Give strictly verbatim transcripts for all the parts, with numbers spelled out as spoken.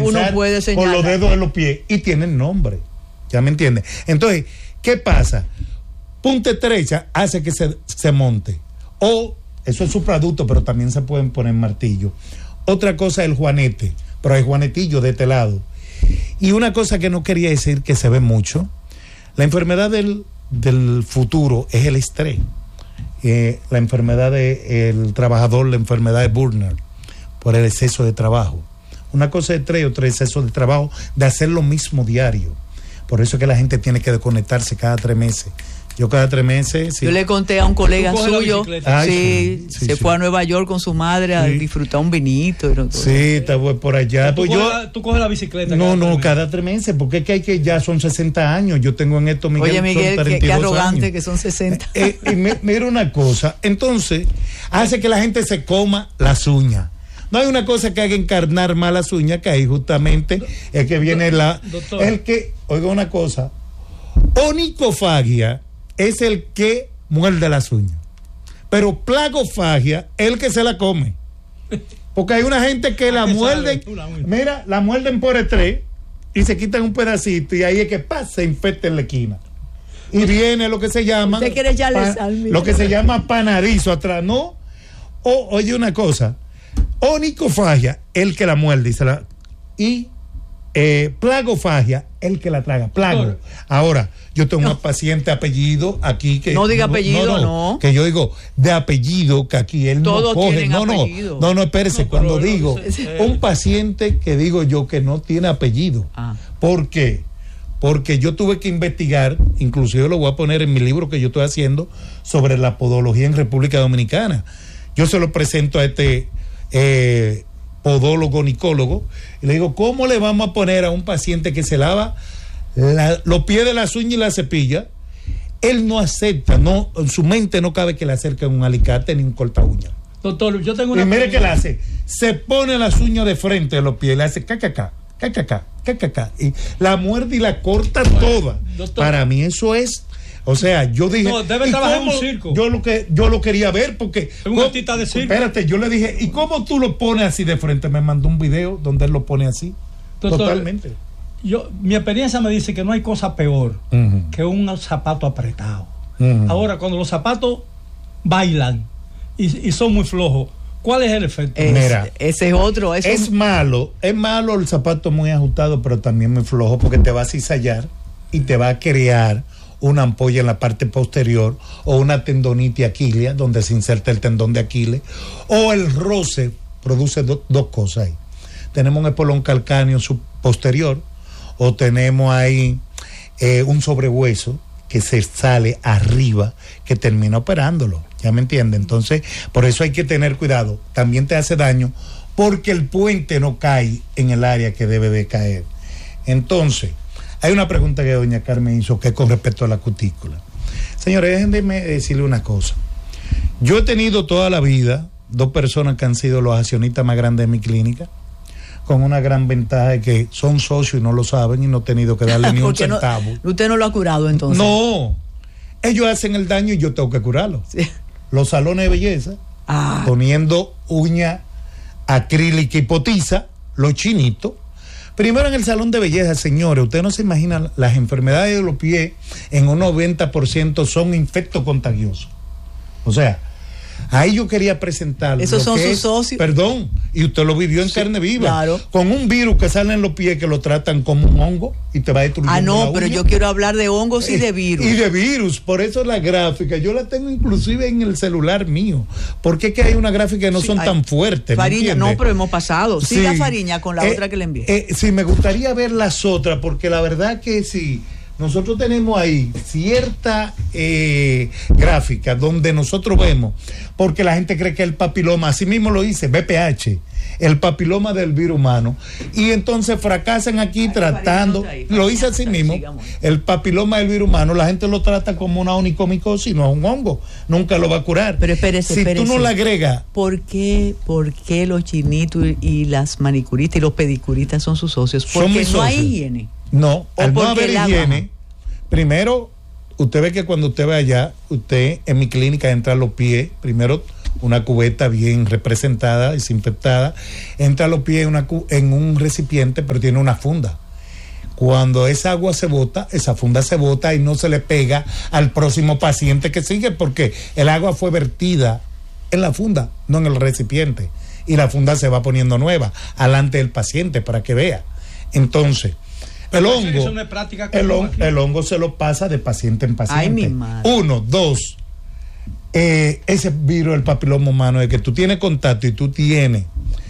comenzar con los dedos de los pies y tienen nombre. ¿Ya me entiendes? Entonces, ¿qué pasa? Punta estrecha hace que se, se monte. O, eso es su producto, pero también se pueden poner martillo. Otra cosa es el juanete, pero hay juanetillo de este lado. Y una cosa que no quería decir, que se ve mucho, la enfermedad del, del futuro es el estrés. Eh, la enfermedad del trabajador, la enfermedad de burnout, por el exceso de trabajo. Una cosa es estrés y otra es exceso de trabajo, de hacer lo mismo diario. Por eso es que la gente tiene que desconectarse cada tres meses. Yo cada tres meses... Sí. Yo le conté a un colega suyo, Ay, sí, sí, sí, se sí. fue a Nueva York con su madre a Sí. disfrutar un vinito. Y no, Sí, está por allá. ¿Tú, Pues coges yo, la, ¿Tú coges la bicicleta? no, cada no, tres cada meses? tres meses, porque es que hay que ya son sesenta años. Yo tengo en esto, Miguel, Oye, Miguel, son qué, treinta y qué dos arrogante años. que son sesenta. Eh, eh, me- mira una cosa, entonces, hace que la gente se coma las uñas. No hay una cosa que haga encarnar más las uñas, que ahí justamente es que viene la... Doctor. El que, oiga una cosa, onicofagia es el que muerde las uñas, pero plagofagia es el que se la come. Porque hay una gente que la ¿A qué muerden, sabe tú la uña? mira, la muerden por estrés y se quitan un pedacito y ahí es que pasa, se infecta en la esquina. Y viene lo que se llama... Usted quiere echarle pa- sal, mira. Lo que se llama panadizo atrás, ¿no? O, oye una cosa, onicofagia, el que la muerde y se la... Y eh, plagofagia, el que la traga, plago. Doctor. Ahora, yo tengo un paciente apellido aquí que... No diga apellido, no. Que yo digo, de apellido, que aquí él Todos no coge. tienen No, no, apellido. no, no, espérese, No, pero cuando no, digo, sí, eh. un paciente que digo yo que no tiene apellido. Ah. ¿Por qué? Porque yo tuve que investigar, inclusive lo voy a poner en mi libro que yo estoy haciendo sobre la podología en República Dominicana. Yo se lo presento a este eh, podólogo, nicólogo, y le digo, ¿cómo le vamos a poner a un paciente que se lava la- los pies de las uñas y la cepilla? Él no acepta, no, en su mente no cabe que le acerquen un alicate ni un corta uña. Doctor, yo tengo una Y mire pregunta. qué le hace, se pone las uñas de frente de los pies, le hace cacaca, cacaca, cacaca, y la muerde y la corta toda. doctor. Para mí eso es, o sea, yo dije, No, debe ¿y trabajar en cómo? un circo. Yo lo que yo lo quería ver porque Es un ¿cómo? artista de circo. Espérate, yo le dije, ¿y cómo tú lo pones así de frente? Me mandó un video donde él lo pone así. Doctor, Totalmente. Yo, mi experiencia me dice que no hay cosa peor Ujú. que un zapato apretado. Ujú. Ahora, cuando los zapatos bailan y, y son muy flojos, ¿cuál es el efecto? Es- Mira, ese es otro. Eso Es malo, es malo el zapato muy ajustado, pero también muy flojo porque te va a cizallar y te va a crear una ampolla en la parte posterior o una tendonitis aquilea donde se inserta el tendón de Aquiles, o el roce produce do- dos cosas ahí. Tenemos un espolón calcáneo sub- posterior o tenemos ahí eh, un sobrehueso que se sale arriba que termina operándolo, ¿ya me entiende? Entonces, por eso hay que tener cuidado. También te hace daño porque el puente no cae en el área que debe de caer. Entonces, hay una pregunta que doña Carmen hizo que es con respecto a la cutícula. Señores, déjenme decirle una cosa. Yo he tenido toda la vida dos personas que han sido los accionistas más grandes de mi clínica, con una gran ventaja de que son socios y no lo saben y no he tenido que darle ni un porque no- centavo. usted no lo ha curado entonces. No, ellos hacen el daño y yo tengo que curarlo. Sí. Los salones de belleza, Ah, poniendo uña acrílica y potiza, los chinitos. Primero en el salón de belleza, señores, ustedes no se imaginan, las enfermedades de los pies en un noventa por ciento son infectos contagiosos. O sea, ahí yo quería presentarlo. Esos lo son que sus es- socios. Perdón, y usted lo vivió en carne viva. claro. Con un virus que sale en los pies que lo tratan como un hongo y te va destruyendo ah, no, la pero uña. yo quiero hablar de hongos y de Eh, virus. Y de virus, por eso la gráfica, yo la tengo inclusive en el celular mío, porque es que hay una gráfica que no Sí, son hay- tan fuertes. ¿me Fariña, no, entiende? pero hemos pasado. Sí. Siga Fariña con la Eh, otra que le envié. eh, sí, me gustaría ver las otras, porque la verdad que sí, nosotros tenemos ahí cierta eh, gráfica donde nosotros vemos, porque la gente cree que el papiloma, así mismo lo dice, B P H, el papiloma del virus humano, y entonces fracasan aquí Ay, tratando, Fariña, ahí, lo dice Fariña, así mismo, sigamos. el papiloma del virus humano, la gente lo trata como una onicomicosis, no es un hongo, nunca lo va a curar. Pero espérese, si espérese. tú no le agregas, ¿Por qué, ¿Por qué los chinitos y las manicuristas y los pedicuristas son sus socios? Son Porque mis no hay socios. higiene. no, ¿O al no porque haber la higiene, baja? primero, usted ve que cuando usted va allá, usted en mi clínica entra a los pies, primero una cubeta bien representada, desinfectada, entra los pies en, una, en un recipiente, pero tiene una funda. Cuando esa agua se bota, esa funda se bota y no se le pega al próximo paciente que sigue, porque el agua fue vertida en la funda, no en el recipiente, y la funda se va poniendo nueva alante del paciente para que vea. Entonces, el hongo, eso no es práctica el, on, el hongo se lo pasa de paciente en paciente. Ay, mi madre. Uno, dos, eh, ese virus del papiloma humano es que tú tienes contacto y tú tienes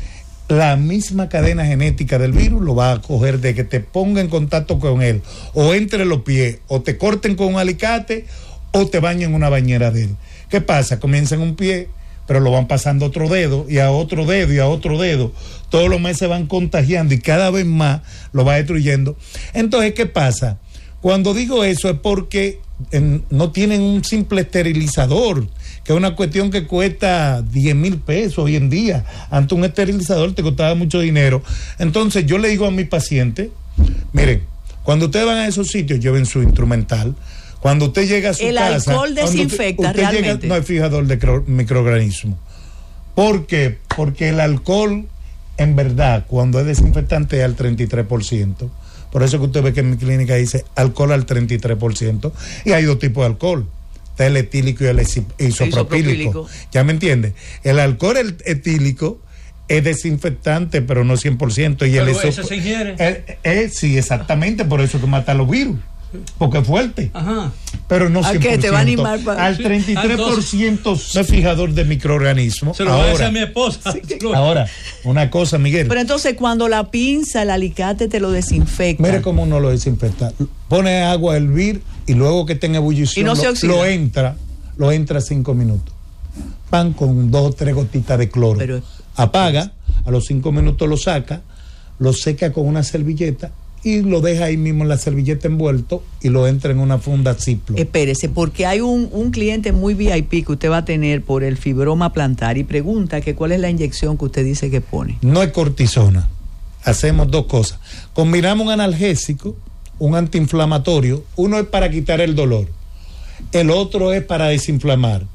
la misma cadena genética del virus, lo vas a coger de que te ponga en contacto con él, o entre los pies, o te corten con un alicate, o te bañen en una bañera de él. ¿Qué pasa? Comienza en un pie, pero lo van pasando a otro dedo, y a otro dedo, y a otro dedo. Todos los meses van contagiando, y cada vez más lo va destruyendo. Entonces, ¿qué pasa? Cuando digo eso es porque en, no tienen un simple esterilizador, que es una cuestión que cuesta diez mil pesos hoy en día. Antes un esterilizador te costaba mucho dinero. Entonces yo le digo a mi paciente, miren, cuando ustedes van a esos sitios, lleven su instrumental. Cuando usted llega a su el casa... El alcohol desinfecta usted, usted realmente. Llega, no hay fijador de microorganismos. ¿Por qué? Porque el alcohol, en verdad, cuando es desinfectante es al treinta y tres por ciento. Por eso que usted ve que en mi clínica dice alcohol al treinta y tres por ciento. Y hay dos tipos de alcohol. Está el etílico y el isopropílico. isopropílico. ¿Ya me entiende? El alcohol el etílico es desinfectante, pero no cien por ciento. Y pero el ese isop... se ingiere. Eh, eh, sí, exactamente, por eso que mata los virus. Porque es fuerte. Ajá. Pero no cien por ciento. ¿A qué te va a animar para... Al treinta y tres por ciento no es fijador de microorganismos. Se lo voy a decir a mi esposa. Sí, ahora, una cosa, Miguel. Pero entonces cuando la pinza, el alicate te lo desinfecta. Mire cómo uno lo desinfecta. Pone agua a hervir y luego que tenga ebullición no lo, lo entra, lo entra cinco minutos. Pan con dos o tres gotitas de cloro. Pero, apaga, a los cinco minutos lo saca, lo seca con una servilleta y lo deja ahí mismo en la servilleta envuelto y lo entra en una funda Ziploc. Espérese, porque hay un, un cliente muy V I P que usted va a tener por el fibroma plantar y pregunta que cuál es la inyección que usted dice que pone. No es cortisona. Hacemos dos cosas. Combinamos un analgésico, un antiinflamatorio. Uno es para quitar el dolor. El otro es para desinflamar.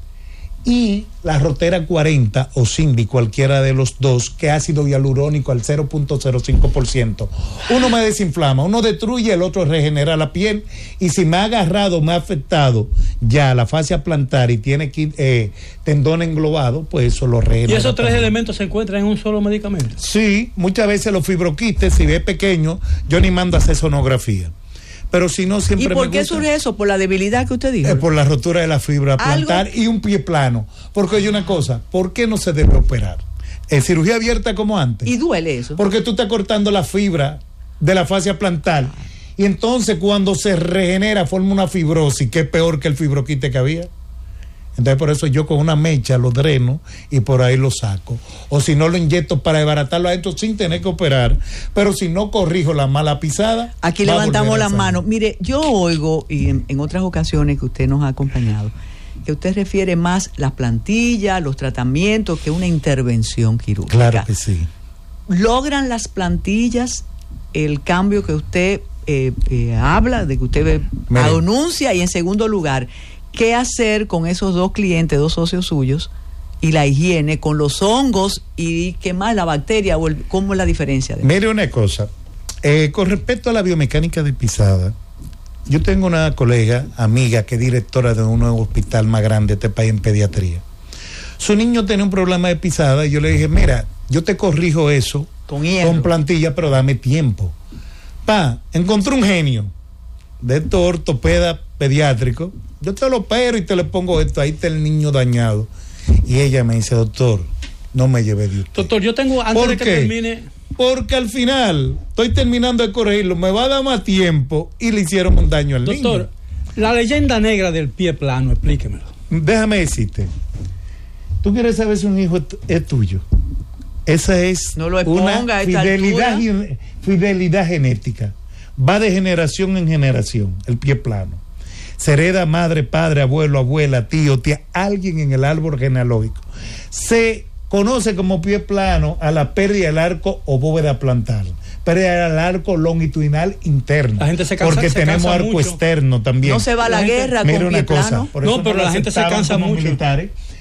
Y la rotera cuarenta o Cindy, cualquiera de los dos, que es ácido hialurónico al cero punto cero cinco por ciento. Uno me desinflama, uno destruye, el otro regenera la piel. Y si me ha agarrado, me ha afectado ya la fascia plantar y tiene eh, tendón englobado, pues eso lo regenera. ¿Y esos tres también. elementos se encuentran en un solo medicamento? Sí, muchas veces los fibroquistes, si es pequeño, yo ni mando a hacer sonografía. Pero si no, siempre ¿Y por me qué gusta. surge eso? ¿Por la debilidad que usted dijo? Eh, por la rotura de la fibra plantar ¿Algo? Y un pie plano. Porque hay una cosa, ¿por qué no se debe operar? ¿Es cirugía abierta como antes? ¿Y duele eso? Porque tú estás cortando la fibra de la fascia plantar. Y entonces cuando se regenera forma una fibrosis, que es peor que el fibroquiste que había. Entonces por eso yo con una mecha lo dreno y por ahí lo saco. O si no lo inyecto para desbaratarlo adentro sin tener que operar. Pero si no corrijo la mala pisada. Aquí levantamos las manos. Mire, yo oigo, y en, en otras ocasiones que usted nos ha acompañado, que usted refiere más las plantillas, los tratamientos, que una intervención quirúrgica. Claro que sí. ¿Logran las plantillas el cambio que usted eh, eh, habla, de que usted Mire. anuncia? Y en segundo lugar, ¿qué hacer con esos dos clientes, dos socios suyos, y la higiene con los hongos y qué más, la bacteria? O el, ¿cómo es la diferencia? De Mire una cosa, eh, con respecto a la biomecánica de pisada, yo tengo una colega, amiga, que es directora de un hospital más grande de este país en pediatría. Su niño tiene un problema de pisada y yo le dije, mira, yo te corrijo eso con, con plantilla, pero dame tiempo. Pa, encontré un genio de estos ortopeda pediátrico, yo te lo opero y te le pongo esto, ahí está el niño dañado. Y ella me dice, doctor, no me lleve de usted. Doctor, yo tengo, antes de que qué? termine... Porque al final estoy terminando de corregirlo, me va a dar más tiempo y le hicieron un daño al doctor, niño. Doctor, la leyenda negra del pie plano, explíquemelo. Déjame decirte, ¿tú quieres saber si un hijo es, es tuyo? Esa es no lo exponga, una fidelidad, fidelidad genética. Va de generación en generación, el pie plano. Se hereda madre, padre, abuelo, abuela, tío, tía, alguien en el árbol genealógico. Se conoce como pie plano a la pérdida del arco o bóveda plantar. Pérdida del arco longitudinal interno. La gente se cansa, porque se tenemos cansa arco mucho. externo también. No se va a la, la gente, guerra mira con una pie cosa, plano. por eso no, pero la gente se cansa mucho. Militares.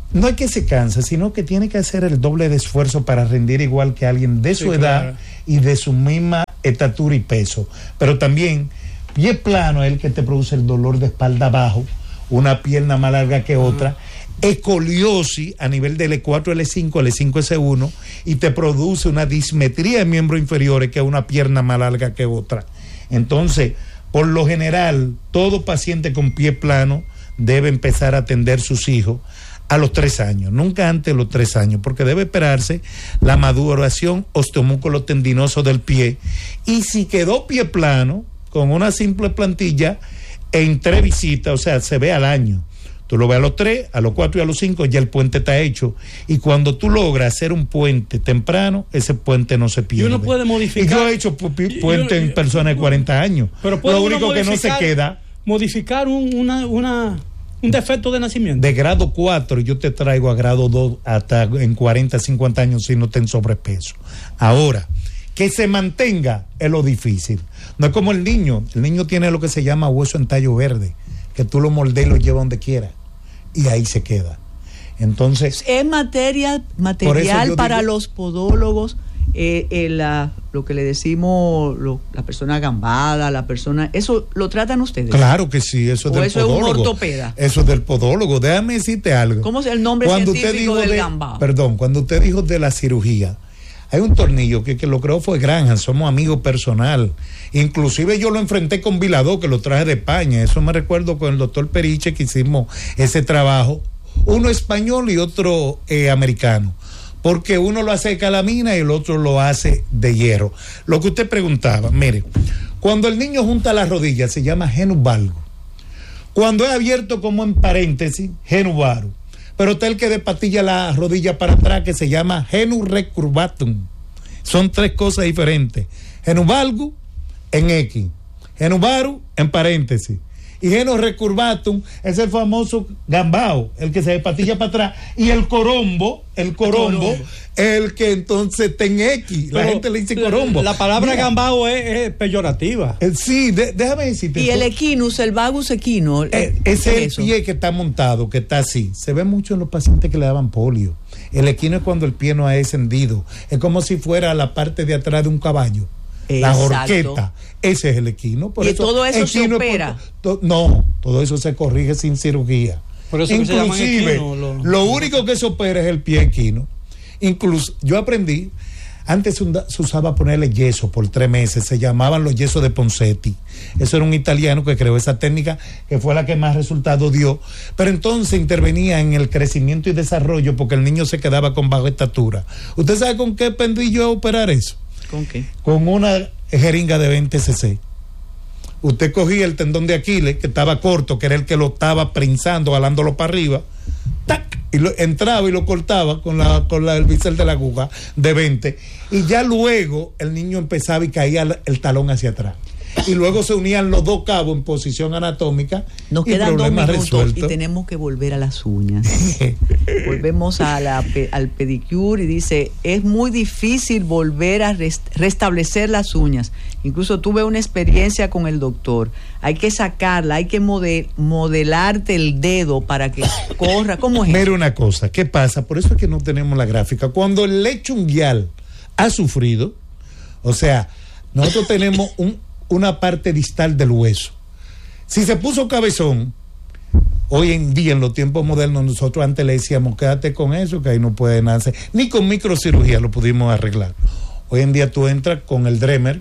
no es que se cansa, sino que tiene que hacer el doble de esfuerzo para rendir igual que alguien de su sí, edad claro. y de su misma estatura y peso. Pero también, pie plano es el que te produce el dolor de espalda abajo, una pierna más larga que otra, uh-huh. escoliosis a nivel del E cuatro, L cinco, L cinco S uno, y te produce una dismetría de miembros inferiores, que es una pierna más larga que otra. Entonces, por lo general, todo paciente con pie plano debe empezar a atender sus hijos a los tres años, nunca antes de los tres años, porque debe esperarse la maduración osteomúsculo tendinoso del pie. Y si quedó pie plano, con una simple plantilla, en tres visitas, o sea, se ve al año. Tú lo ves a los tres, a los cuatro y a los cinco, ya el puente está hecho. Y cuando tú logras hacer un puente temprano, ese puente no se pierde. Y uno puede modificar. Y yo he hecho pu- puente en personas de cuarenta años. Pero puede lo único que no se queda. Modificar un, una, una, un defecto de nacimiento. De grado cuatro, yo te traigo a grado dos hasta en cuarenta, cincuenta años si no estén sobrepeso. Ahora, que se mantenga es lo difícil. No es como el niño. El niño tiene lo que se llama hueso en tallo verde, que tú lo moldeas y lo llevas donde quiera. Y ahí se queda. Entonces, es materia material para digo, los podólogos, eh, eh, la, lo que le decimos lo, la persona gambada, la persona, eso lo tratan ustedes. Claro que sí, eso es del eso podólogo. Es un ortopeda. Eso es del podólogo. Déjame decirte algo. ¿Cómo es el nombre cuando científico usted del de, gambado? Perdón, cuando usted dijo de la cirugía, hay un tornillo que, que lo creó fue Granja, somos amigos personal. Inclusive yo lo enfrenté con Viladó, que lo traje de España. Eso me recuerdo con el doctor Periche, que hicimos ese trabajo. Uno español y otro eh, americano. Porque uno lo hace de calamina y el otro lo hace de hierro. Lo que usted preguntaba, mire, cuando el niño junta las rodillas se llama genu valgo. Cuando es abierto como en paréntesis, genu varu. Pero está el que de patilla la rodilla para atrás, que se llama genu recurvatum. Son tres cosas diferentes. Genu valgo en X, genu varu en paréntesis. Y genu recurvatum es el famoso gambao, el que se de patilla para atrás. Y el corombo, el corombo, el que entonces está en X. La Pero gente le dice corombo. La palabra Mira, gambao es, es peyorativa. Eh, sí, de, déjame decirte. Y el equinus, el vagus equino. Eh, ese es el pie que está montado, que está así. Se ve mucho en los pacientes que le daban polio. El equino es cuando el pie no ha descendido. Es como si fuera la parte de atrás de un caballo. La horqueta, ese es el equino. Por y eso, todo eso se opera. Por, to, no, todo eso se corrige sin cirugía. Por eso Inclusive, equino, lo... lo único que se opera es el pie equino. Incluso, yo aprendí, antes se usaba ponerle yeso por tres meses, se llamaban los yesos de Ponseti. Eso era un italiano que creó esa técnica, que fue la que más resultado dio. Pero entonces intervenía en el crecimiento y desarrollo, porque el niño se quedaba con baja estatura. ¿Usted sabe con qué aprendí yo a operar eso? ¿Con qué? Con una jeringa de veinte cc. Usted cogía el tendón de Aquiles, que estaba corto, que era el que lo estaba prensando, jalándolo para arriba, ¡tac! Y lo, entraba y lo cortaba con la con la, el bisel de la aguja de veinte, y ya luego el niño empezaba y caía el, el talón hacia atrás. Y luego se unían los dos cabos en posición anatómica. Nos y quedan dos minutos resuelto. Y tenemos que volver a las uñas. Volvemos a la, al pedicure y dice, es muy difícil volver a rest, restablecer las uñas. Incluso tuve una experiencia con el doctor. Hay que sacarla, hay que model, modelarte el dedo para que corra. ¿Cómo es? Mira una cosa, ¿qué pasa? Por eso es que no tenemos la gráfica. Cuando el lecho unguial ha sufrido, o sea, nosotros tenemos un una parte distal del hueso. Si se puso cabezón, hoy en día en los tiempos modernos, nosotros antes le decíamos quédate con eso, que ahí no puede nacer, ni con microcirugía lo pudimos arreglar. Hoy en día tú entras con el Dremer,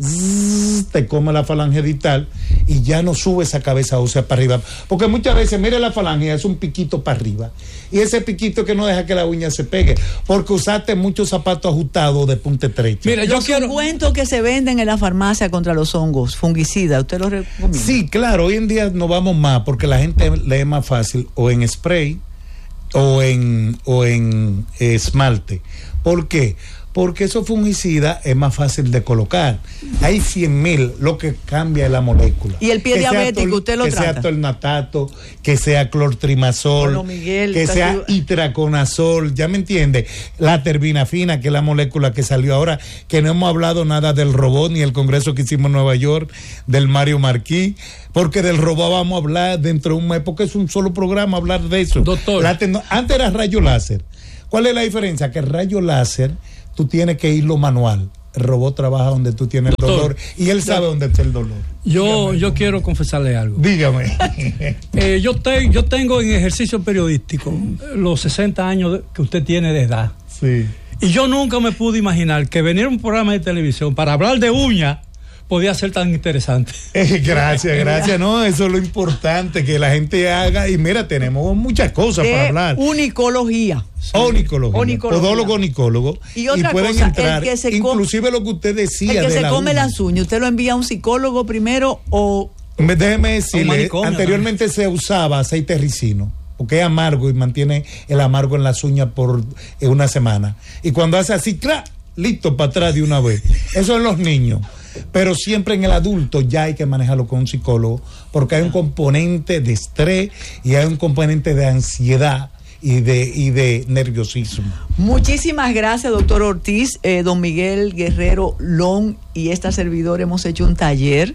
zzz, te come la falange distal y ya no sube esa cabeza ósea para arriba, porque muchas veces mire la falange, es un piquito para arriba, y ese piquito que no deja que la uña se pegue, porque usaste muchos zapatos ajustados de punta estrecha. Mira, yo los quiero... ungüentos que se venden en la farmacia contra los hongos, fungicida, ¿usted los recomienda? Sí, claro, hoy en día no vamos más, porque la gente le es más fácil o en spray o en, o en eh, esmalte. ¿Por qué? porque esos fungicidas es más fácil de colocar. Hay cien mil, lo que cambia es la molécula. Y el pie que diabético, tol, usted lo que trata. Que sea tolnatato, que sea clortrimazol, bueno, Miguel, que sea su... itraconazol, ¿ya me entiende? La terbinafina, que es la molécula que salió ahora, que no hemos hablado nada del robot, ni el congreso que hicimos en Nueva York, del Mario Marquis, porque del robot vamos a hablar dentro de un mes, porque es un solo programa hablar de eso. Doctor. La tecno... Antes era rayo láser. ¿Cuál es la diferencia? Que el rayo láser, tú tienes que irlo manual. El robot trabaja donde tú tienes el dolor y él sabe dónde está el dolor. Yo, Dígame. yo quiero confesarle algo. Dígame. eh, yo, te, yo tengo en ejercicio periodístico los sesenta años de, que usted tiene de edad. Sí. Y yo nunca me pude imaginar que venir a un programa de televisión para hablar de uñas podía ser tan interesante. Eh, gracias, gracias. No, eso es lo importante, que la gente haga. Y mira, tenemos muchas cosas de para hablar. Unicología. Sí. Onicología. Onicología. Podólogo, onicólogo. Y otra y pueden cosa, entrar, el que se inclusive lo que usted decía. El que de se la come uña. las uñas, ¿usted lo envía a un psicólogo primero o...? Déjeme decirle, anteriormente también. se usaba aceite ricino, porque es amargo y mantiene el amargo en las uñas por eh, una semana. Y cuando hace así, ¡clac!, listo para atrás de una vez. Eso en los niños. Pero siempre en el adulto ya hay que manejarlo con un psicólogo, porque hay un componente de estrés y hay un componente de ansiedad y de, y de nerviosismo. Muchísimas gracias, doctor Ortiz. Eh, don Miguel Guerrero Long y esta servidora hemos hecho un taller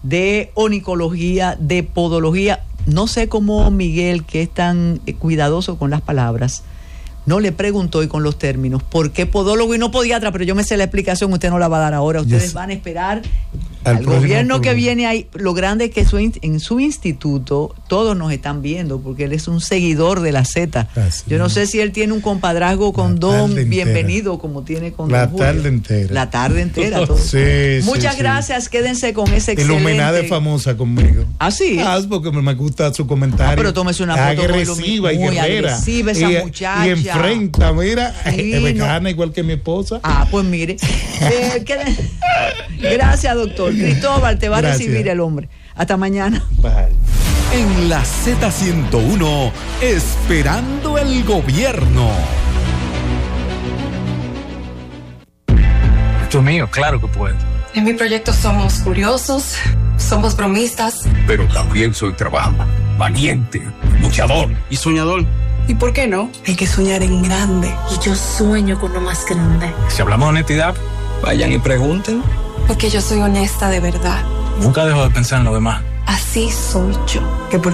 de onicología, de podología. No sé cómo Miguel, que es tan cuidadoso con las palabras, no le preguntó y con los términos por qué podólogo y no podiatra, pero yo me sé la explicación, usted no la va a dar ahora. Ustedes Yes. van a esperar Al al gobierno que programa. viene ahí. Lo grande es que su, en su instituto todos nos están viendo, porque él es un seguidor de la Z. Así Yo no es. sé si él tiene un compadrazgo con La Don tarde Bienvenido, como tiene con La Don Julio. tarde entera. La tarde entera. todo. Sí, Muchas sí, sí. gracias, quédense con ese excelente. Iluminada es famosa conmigo. ¿Ah, sí? Ah, porque me gusta su comentario. Ah, pero tómese una foto muy agresiva y muy guerrera. agresiva esa y, muchacha. Y enfrenta, mira, Sí, es vegana no. igual que mi esposa. Ah, pues mire. Eh, queden- Gracias, doctor. Cristóbal, te va a Gracias. recibir el hombre. Hasta mañana. Bye. En la Z ciento uno, esperando el gobierno. Esto es mío, claro que puedo. En mi proyecto somos curiosos, somos bromistas. Pero también soy trabajador, valiente, luchador y soñador. ¿Y por qué no? Hay que soñar en grande. Y yo sueño con lo más grande. Si hablamos de honestidad, vayan y pregunten. Porque yo soy honesta de verdad. Nunca dejo de pensar en lo demás. Así soy yo. Que por